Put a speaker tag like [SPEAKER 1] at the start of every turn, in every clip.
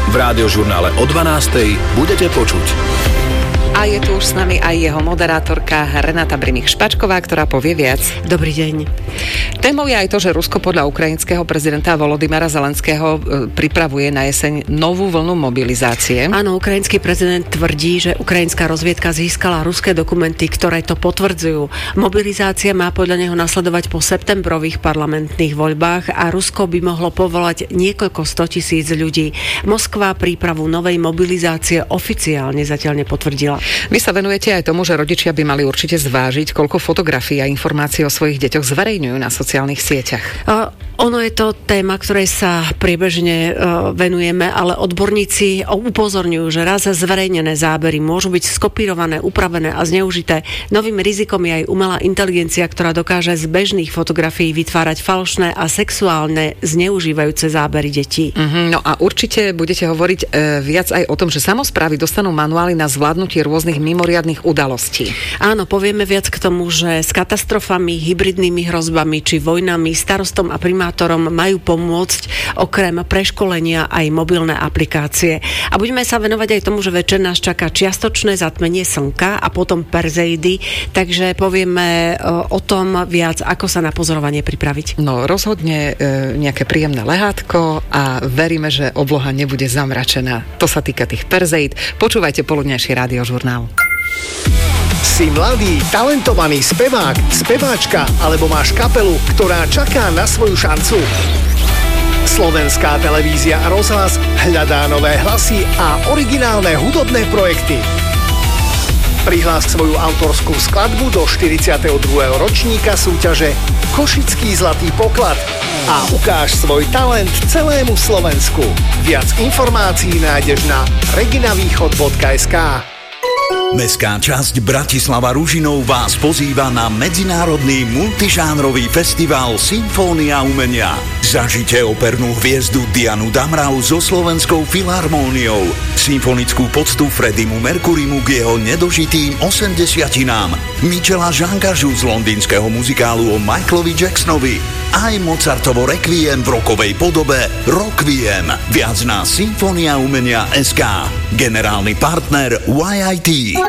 [SPEAKER 1] v Rádiožurnále o 12:00 budete počuť.
[SPEAKER 2] A je tu už s nami aj jeho moderátorka Renata Brimich-Špačková, ktorá povie viac.
[SPEAKER 3] Dobrý deň.
[SPEAKER 2] Témou je aj to, že Rusko podľa ukrajinského prezidenta Volodymyra Zelenského pripravuje na jeseň novú vlnu mobilizácie.
[SPEAKER 3] Áno, ukrajinský prezident tvrdí, že ukrajinská rozviedka získala ruské dokumenty, ktoré to potvrdzujú. Mobilizácia má podľa neho nasledovať po septembrových parlamentných voľbách a Rusko by mohlo povolať niekoľko 100 000 ľudí. Moskva prípravu novej mobilizácie oficiálne zatiaľ nepotvrdila.
[SPEAKER 2] Vy sa venujete aj tomu, že rodičia by mali určite zvážiť, koľko fotografií a informácií o svojich deťoch zverejňujú na sociálnych sieťach.
[SPEAKER 3] Ono je to téma, ktorej sa priebežne venujeme, ale odborníci upozorňujú, že raz zverejnené zábery môžu byť skopírované, upravené a zneužité. Novým rizikom je aj umelá inteligencia, ktorá dokáže z bežných fotografií vytvárať falošné a sexuálne zneužívajúce zábery detí.
[SPEAKER 2] No a určite budete hovoriť viac aj o tom, že samosprávy dostanú manuály na zvládnutie rôznych mimoriadnych udalostí.
[SPEAKER 3] Áno, povieme viac k tomu, že s katastrofami, hybridnými hrozbami či vojnami starostom a primátorom majú pomôcť okrem preškolenia aj mobilné aplikácie. A budeme sa venovať aj tomu, že večer nás čaká čiastočné zatmenie slnka a potom perzeidy, takže povieme o tom viac, ako sa na pozorovanie pripraviť.
[SPEAKER 2] No rozhodne nejaké príjemné lehátko a veríme, že obloha nebude zamračená. To sa týka tých perzeid. Počúvajte poludnejší Rádiožurnál.
[SPEAKER 4] Si mladý, talentovaný spevák, speváčka alebo máš kapelu, ktorá čaká na svoju šancu? Slovenská televízia a rozhlas hľadá nové hlasy a originálne hudobné projekty. Prihlás svoju autorskú skladbu do 42. ročníka súťaže Košický zlatý poklad a ukáž svoj talent celému Slovensku. Viac informácií nájdeš na reginavýchod.sk.
[SPEAKER 5] Mestská časť Bratislava Ružinov vás pozýva na medzinárodný multižánrový festival Symfónia umenia. Zažite opernú hviezdu Dianu Damrau so Slovenskou filharmóniou, symfonickú poctu Freddiemu Mercurimu k jeho nedožitým 80-tinám, Michela Žangažu z londýnskeho muzikálu o Michaelovi Jacksonovi, aj Mozartovo Requiem v rockovej podobe Rockviem. Viac na symfoniaumenia.sk. Generálny partner YIT.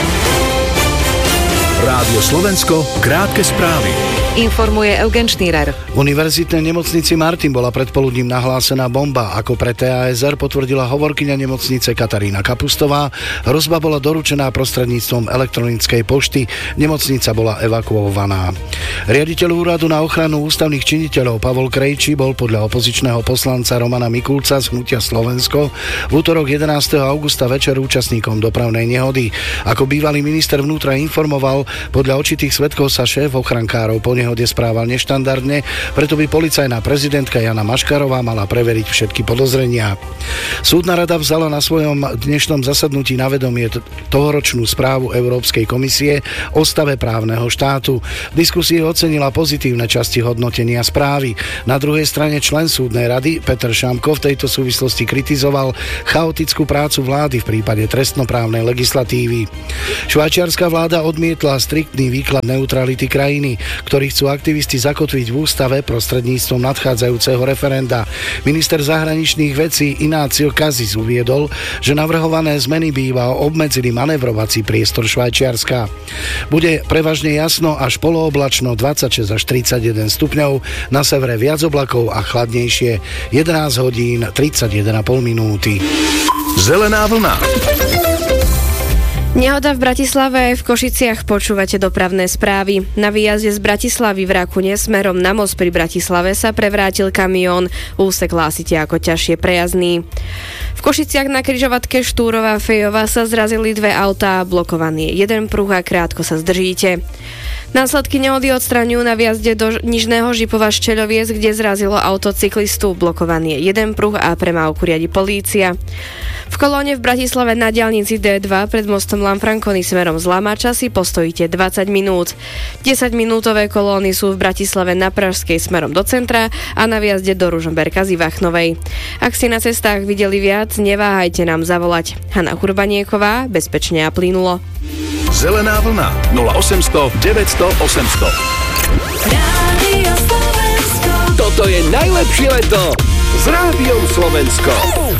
[SPEAKER 1] Rádio Slovensko, krátke správy.
[SPEAKER 2] Informuje Eugen Štýrer.
[SPEAKER 6] V univerzitnej nemocnici Martin bola predpoludním nahlásená bomba. Ako pre TASR potvrdila hovorkyňa nemocnice Katarína Kapustová, hrozba bola doručená prostredníctvom elektronickej pošty. Nemocnica bola evakuovaná. Riaditeľ úradu na ochranu ústavných činiteľov Pavol Krejčí bol podľa opozičného poslanca Romana Mikulca z Hnutia Slovensko v útorok 11. augusta večer účastníkom dopravnej nehody. Ako bývalý minister vnútra informoval, podľa očitých svedkov sa šéf ochrankárov po nehode správal neštandardne, preto by policajná prezidentka Jana Maškarová mala preveriť všetky podozrenia. Súdna rada vzala na svojom dnešnom zasadnutí na vedomie tohoročnú správu Európskej komisie o stave právneho štátu. V diskusii ocenila pozitívne časti hodnotenia správy. Na druhej strane člen súdnej rady Peter Šamko v tejto súvislosti kritizoval chaotickú prácu vlády v prípade trestnoprávnej legislatívy. Švajčiarska vláda odmietla striktný výklad neutrality krajiny, ktorý chcú aktivisti zakotviť v ústave prostredníctvom nadchádzajúceho referenda. Minister zahraničných vecí Inácio Kazis uviedol, že navrhované zmeny by iba obmedzili manevrovací priestor Švajčiarska. Bude prevažne jasno až polooblačno 26 až 31 stupňov, na severe viac oblakov a chladnejšie 11 hodín 31,5 minúty.
[SPEAKER 1] Zelená vlna.
[SPEAKER 7] Nehoda v Bratislave aj v Košiciach, počúvate dopravné správy. Na výjazde z Bratislavy v Rakune smerom na most pri Bratislave sa prevrátil kamión. Úsek hlásite ako ťažšie prejazdný. V Košiciach na križovatke Štúrova Fejova sa zrazili dve autá, blokovaný jeden pruh a krátko sa zdržíte. Následky nehody odstraňujú na výjazde do Nižného Žipova Ščeľoviec, kde zrazilo auto cyklistu, blokovaný jeden pruh a premávku riadi polícia. V kolóne v Bratislave na diaľnici D2 pred mostom Lanfranconi smerom z Lamača si postojíte 20 minút. 10-minútové kolóny sú v Bratislave na Pražskej smerom do centra a na výjazde do Ružomberka z Ivachnovej. Ak ste na cestách videli viac, neváhajte nám zavolať. Hana Hurbanieková, bezpečne a plynulo.
[SPEAKER 1] Zelená vlna 0800 900 800.
[SPEAKER 8] Rádio Slovensko.
[SPEAKER 4] Toto je najlepšie leto s Rádiom Slovensko.
[SPEAKER 2] Ak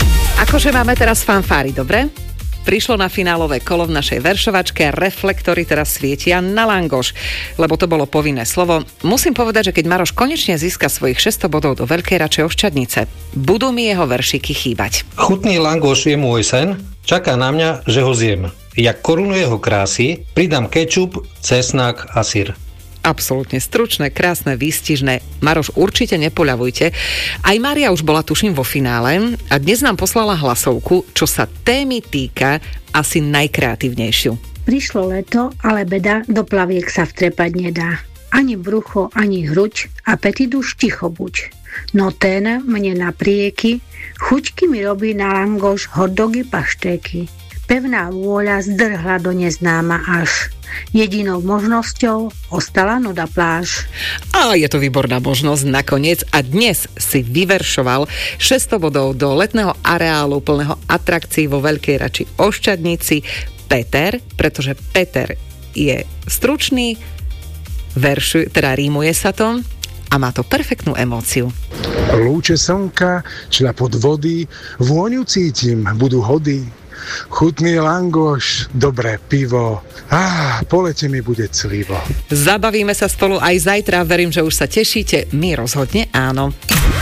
[SPEAKER 2] Akože máme teraz fanfári, dobre? Prišlo na finálové kolo v našej veršovačke a reflektory teraz svietia na langoš, lebo to bolo povinné slovo. Musím povedať, že keď Maroš konečne získa svojich 600 bodov do Veľkej Rače Oščadnice, budú mi jeho veršiky chýbať.
[SPEAKER 8] Chutný langoš je môj sen, čaká na mňa, že ho zjem. Jak korunu jeho krásy, pridám kečup, cesnak a syr.
[SPEAKER 2] Absolútne stručné, krásne, výstižné. Maroš, určite nepoľavujte. Aj Mária už bola, tuším, vo finále a dnes nám poslala hlasovku, čo sa témy týka, asi najkreatívnejšiu.
[SPEAKER 9] Prišlo leto, ale beda, do plaviek sa vtrepať nedá. Ani brucho, ani hruď, apetit už ticho buď. No ten mne naprieky, chuťky mi robí na langoš hotdogy paštéky. Pevná vôľa zdrhla do neznáma až. Jedinou možnosťou ostala nuda pláž.
[SPEAKER 2] A je to výborná možnosť nakoniec a dnes si vyveršoval 600 bodov do letného areálu plného atrakcií vo Veľkej Rači Oščadnici Peter, pretože Peter je stručný, teda rímuje sa to a má to perfektnú emóciu.
[SPEAKER 10] Lúče slnka, šľapot vody, vôňu cítim, budú hody. Chutný langoš, dobré pivo, po lete mi bude clivo.
[SPEAKER 2] Zabavíme sa spolu aj zajtra, verím, že už sa tešíte, my rozhodne áno.